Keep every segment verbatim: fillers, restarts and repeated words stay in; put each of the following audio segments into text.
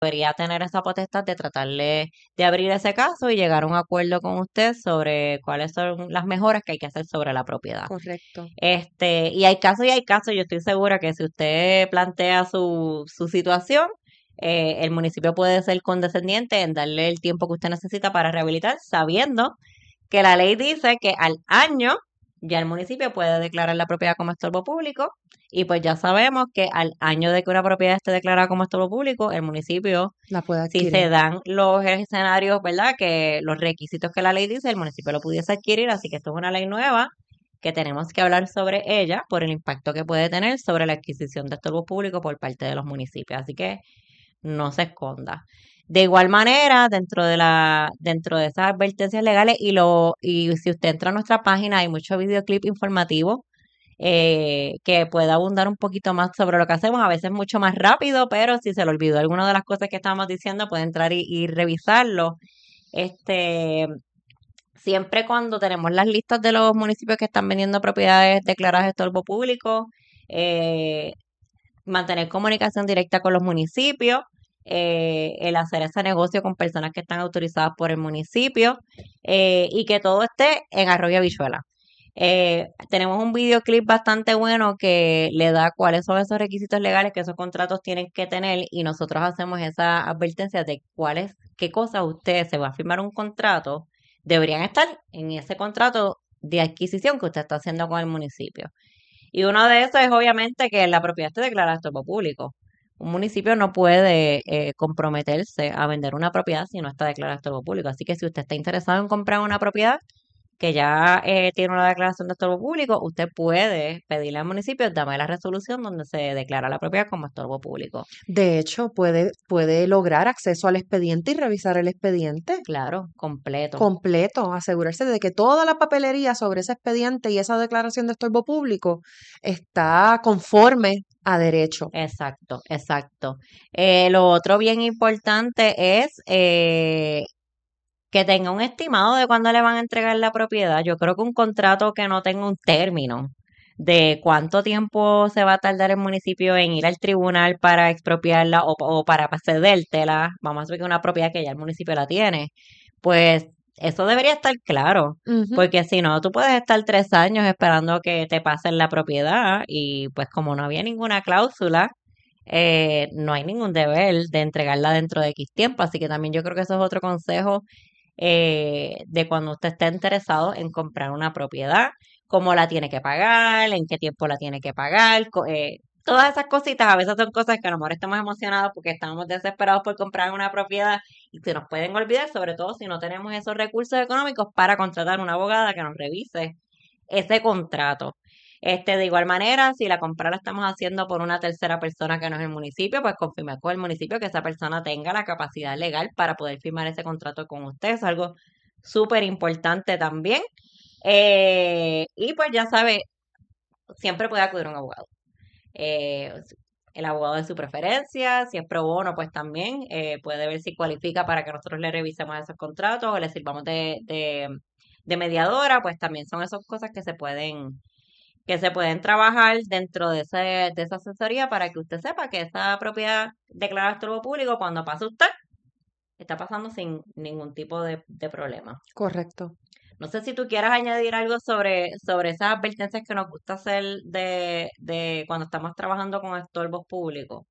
debería tener esa potestad de tratarle de abrir ese caso y llegar a un acuerdo con usted sobre cuáles son las mejoras que hay que hacer sobre la propiedad. Correcto. Este, y hay casos y hay casos, yo estoy segura que si usted plantea su, su situación, eh, el municipio puede ser condescendiente en darle el tiempo que usted necesita para rehabilitar, sabiendo que la ley dice que al año ya el municipio puede declarar la propiedad como estorbo público y pues ya sabemos que al año de que una propiedad esté declarada como estorbo público, el municipio, La puede si se adquirir. dan los escenarios, ¿verdad? Que los requisitos que la ley dice, el municipio lo pudiese adquirir, así que esto es una ley nueva que tenemos que hablar sobre ella por el impacto que puede tener sobre la adquisición de estorbo público por parte de los municipios. Así que no se esconda. De igual manera, dentro de la, dentro de esas advertencias legales y lo, y si usted entra a nuestra página, hay mucho videoclip informativo eh, que puede abundar un poquito más sobre lo que hacemos, a veces mucho más rápido, pero si se le olvidó alguna de las cosas que estábamos diciendo, puede entrar y, y revisarlo. Este, siempre cuando tenemos las listas de los municipios que están vendiendo propiedades declaradas de estorbo público, eh, mantener comunicación directa con los municipios, eh, el hacer ese negocio con personas que están autorizadas por el municipio eh, y que todo esté en Arroyo Habichuela. Eh, tenemos un videoclip bastante bueno que le da cuáles son esos requisitos legales que esos contratos tienen que tener y nosotros hacemos esa advertencia de cuáles, qué cosas usted se va a firmar un contrato, deberían estar en ese contrato de adquisición que usted está haciendo con el municipio. Y uno de esos es obviamente que la propiedad esté declarada estorbo público. Un municipio no puede eh, comprometerse a vender una propiedad si no está declarada estorbo público. Así que si usted está interesado en comprar una propiedad que ya eh, tiene una declaración de estorbo público, usted puede pedirle al municipio, dame la resolución donde se declara la propiedad como estorbo público. De hecho, puede, puede lograr acceso al expediente y revisar el expediente Claro, completo. completo, asegurarse de que toda la papelería sobre ese expediente y esa declaración de estorbo público está conforme a derecho. Exacto, exacto. Eh, lo otro bien importante es eh, que tenga un estimado de cuándo le van a entregar la propiedad. Yo creo que un contrato que no tenga un término de cuánto tiempo se va a tardar el municipio en ir al tribunal para expropiarla o, o para cedértela, vamos a decir que una propiedad que ya el municipio la tiene, pues eso debería estar claro, Ujú. porque si no, tú puedes estar tres años esperando que te pasen la propiedad y pues como no había ninguna cláusula, eh, no hay ningún deber de entregarla dentro de X tiempo, así que también yo creo que eso es otro consejo eh, de cuando usted esté interesado en comprar una propiedad, cómo la tiene que pagar, en qué tiempo la tiene que pagar, co- eh, todas esas cositas, a veces son cosas que a lo mejor estamos emocionados porque estamos desesperados por comprar una propiedad y se nos pueden olvidar, sobre todo si no tenemos esos recursos económicos para contratar una abogada que nos revise ese contrato. Este, de igual manera, si la compra la estamos haciendo por una tercera persona que no es el municipio, pues confirmar con el municipio que esa persona tenga la capacidad legal para poder firmar ese contrato con usted. Es algo súper importante también. Eh, y pues ya sabe, siempre puede acudir a un abogado. Eh, el abogado de su preferencia, si es pro bono, pues también eh, puede ver si cualifica para que nosotros le revisemos esos contratos o le sirvamos de, de, de mediadora, pues también son esas cosas que se pueden que se pueden trabajar dentro de, ese, de esa asesoría para que usted sepa que esa propiedad declarada estorbo público, cuando pase usted, está pasando sin ningún tipo de, de problema. Correcto. No sé si tú quieras añadir algo sobre, sobre esas advertencias que nos gusta hacer de, de cuando estamos trabajando con estorbos públicos.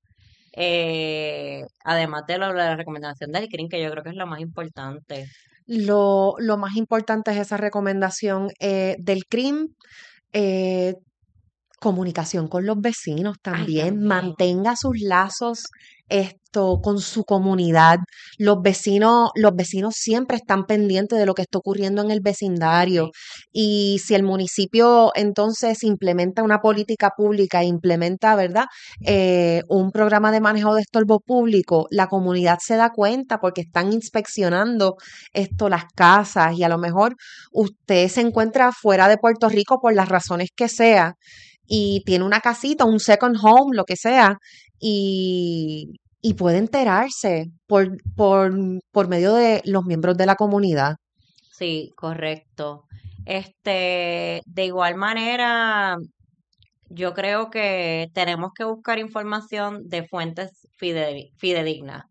Eh, además de, lo, de la recomendación del C R I M, que yo creo que es lo más importante. Lo, lo más importante es esa recomendación eh, del C R I M. eh, Comunicación con los vecinos Ay, también, también. mantenga sus lazos esto con su comunidad. Los vecinos, los vecinos siempre están pendientes de lo que está ocurriendo en el vecindario. Sí, Y si el municipio entonces implementa una política pública, implementa, ¿verdad? Eh, un programa de manejo de estorbo público, la comunidad se da cuenta porque están inspeccionando esto, las casas, y a lo mejor usted se encuentra fuera de Puerto Rico por las razones que sea y tiene una casita, un second home, lo que sea, y, y puede enterarse por, por, por medio de los miembros de la comunidad. sí, correcto. Este, de igual manera, yo creo que tenemos que buscar información de fuentes fide- fidedignas.